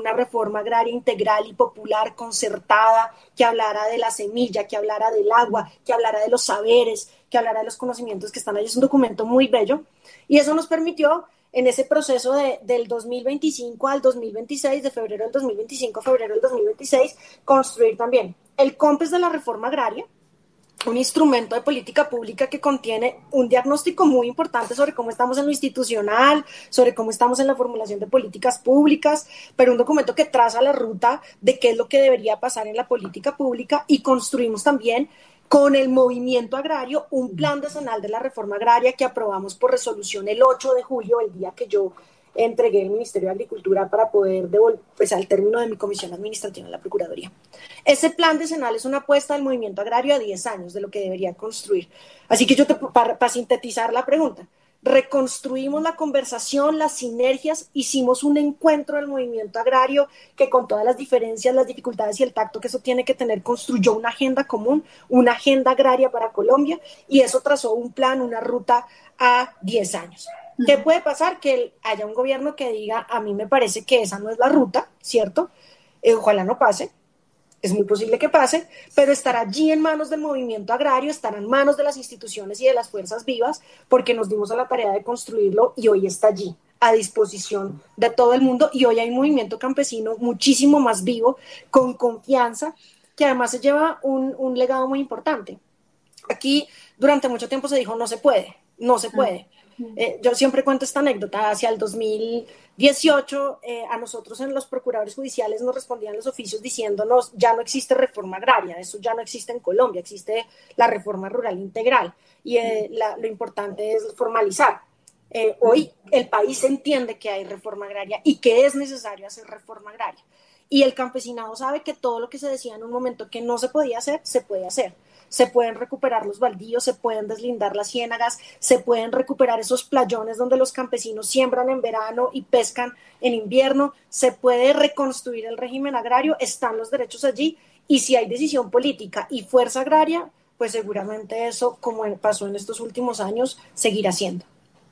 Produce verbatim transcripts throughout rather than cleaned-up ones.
una reforma agraria integral y popular, concertada, que hablara de la semilla, que hablara del agua, que hablara de los saberes, que hablara de los conocimientos que están ahí. Es un documento muy bello y eso nos permitió en ese proceso de, del dos mil veinticinco al dos mil veintiséis, de febrero del dos mil veinticinco a febrero del dos mil veintiséis, construir también el COMPES de la reforma agraria, un instrumento de política pública que contiene un diagnóstico muy importante sobre cómo estamos en lo institucional, sobre cómo estamos en la formulación de políticas públicas, pero un documento que traza la ruta de qué es lo que debería pasar en la política pública, y construimos también con el movimiento agrario un plan decenal de la reforma agraria que aprobamos por resolución el ocho de julio, el día que yo entregué el Ministerio de Agricultura para poder devolver, pues, al término de mi comisión administrativa en la Procuraduría. Ese plan decenal es una apuesta del movimiento agrario a diez años de lo que debería construir. Así que yo, te, para, para sintetizar la pregunta, reconstruimos la conversación, las sinergias, hicimos un encuentro del movimiento agrario que, con todas las diferencias, las dificultades y el tacto que eso tiene que tener, construyó una agenda común, una agenda agraria para Colombia, y eso trazó un plan, una ruta a diez años. ¿Qué puede pasar? Que haya un gobierno que diga, a mí me parece que esa no es la ruta, ¿cierto? Eh, ojalá no pase, es muy posible que pase, pero estará allí en manos del movimiento agrario, estará en manos de las instituciones y de las fuerzas vivas, porque nos dimos a la tarea de construirlo y hoy está allí, a disposición de todo el mundo, y hoy hay un movimiento campesino muchísimo más vivo, con confianza, que además se lleva un, un legado muy importante. Aquí durante mucho tiempo se dijo, no se puede, no se puede. Eh, yo siempre cuento esta anécdota. Hacia el dos mil dieciocho, eh, a nosotros en los procuradores judiciales nos respondían los oficios diciéndonos, ya no existe reforma agraria, eso ya no existe en Colombia, existe la reforma rural integral, y eh, la, lo importante es formalizar. Eh, hoy el país entiende que hay reforma agraria y que es necesario hacer reforma agraria, y el campesinado sabe que todo lo que se decía en un momento que no se podía hacer, se puede hacer. Se pueden recuperar los baldíos, se pueden deslindar las ciénagas, se pueden recuperar esos playones donde los campesinos siembran en verano y pescan en invierno, se puede reconstruir el régimen agrario, están los derechos allí, y si hay decisión política y fuerza agraria, pues seguramente eso, como pasó en estos últimos años, seguirá siendo.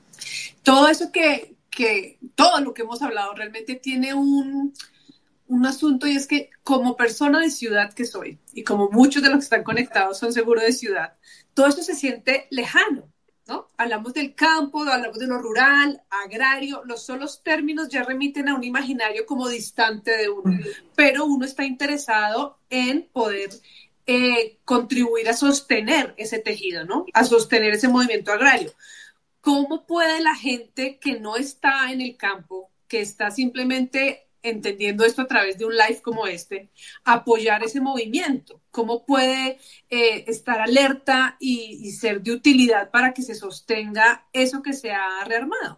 Todo eso que, que todo lo que hemos hablado realmente tiene un... un asunto, y es que como persona de ciudad que soy, y como muchos de los que están conectados son seguro de ciudad, todo esto se siente lejano, ¿no? Hablamos del campo, hablamos de lo rural, agrario, los solos términos ya remiten a un imaginario como distante de uno, pero uno está interesado en poder eh, contribuir a sostener ese tejido, ¿no? A sostener ese movimiento agrario. ¿Cómo puede la gente que no está en el campo, que está simplemente entendiendo esto a través de un live como este, apoyar ese movimiento? ¿Cómo puede eh, estar alerta y, y ser de utilidad para que se sostenga eso que se ha rearmado?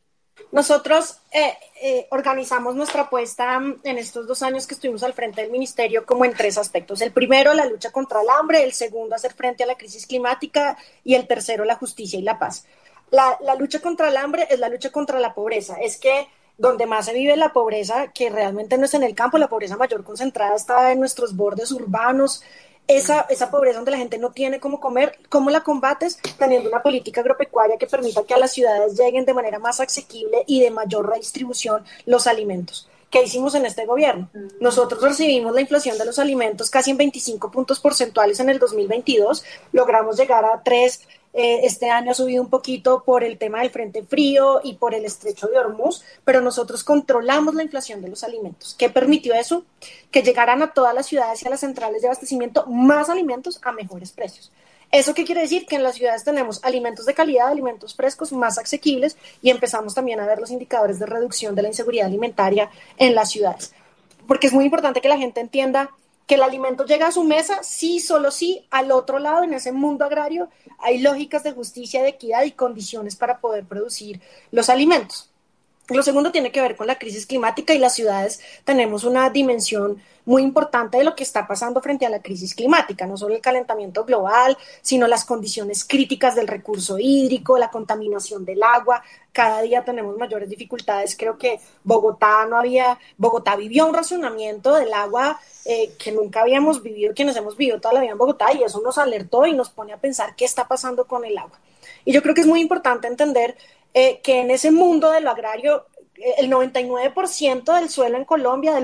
Nosotros eh, eh, organizamos nuestra apuesta en estos dos años que estuvimos al frente del ministerio como en tres aspectos. El primero, la lucha contra el hambre; el segundo, hacer frente a la crisis climática; y el tercero, la justicia y la paz. La, la lucha contra el hambre es la lucha contra la pobreza. Es que donde más se vive la pobreza, que realmente no es en el campo, la pobreza mayor concentrada está en nuestros bordes urbanos, esa, esa pobreza donde la gente no tiene cómo comer. ¿Cómo la combates? Teniendo una política agropecuaria que permita que a las ciudades lleguen de manera más asequible y de mayor redistribución los alimentos. ¿Qué hicimos en este gobierno? Nosotros recibimos la inflación de los alimentos casi en veinticinco puntos porcentuales en el dos mil veintidós, logramos llegar a tres. Eh, este año ha subido un poquito por el tema del frente frío y por el estrecho de Hormuz, pero nosotros controlamos la inflación de los alimentos. ¿Qué permitió eso? Que llegaran a todas las ciudades y a las centrales de abastecimiento más alimentos a mejores precios. ¿Eso qué quiere decir? Que en las ciudades tenemos alimentos de calidad, alimentos frescos, más asequibles, y empezamos también a ver los indicadores de reducción de la inseguridad alimentaria en las ciudades. Porque es muy importante que la gente entienda que el alimento llega a su mesa, sí, solo sí. Al otro lado, en ese mundo agrario, hay lógicas de justicia, de equidad y condiciones para poder producir los alimentos. Lo segundo tiene que ver con la crisis climática, y las ciudades tenemos una dimensión muy importante de lo que está pasando frente a la crisis climática, no solo el calentamiento global, sino las condiciones críticas del recurso hídrico, la contaminación del agua. Cada día tenemos mayores dificultades. Creo que Bogotá no había, Bogotá vivió un racionamiento del agua eh, que nunca habíamos vivido, quienes hemos vivido toda la vida en Bogotá, y eso nos alertó y nos pone a pensar qué está pasando con el agua. Y yo creo que es muy importante entender eh, que en ese mundo de lo agrario, eh, el noventa y nueve por ciento del suelo en Colombia, del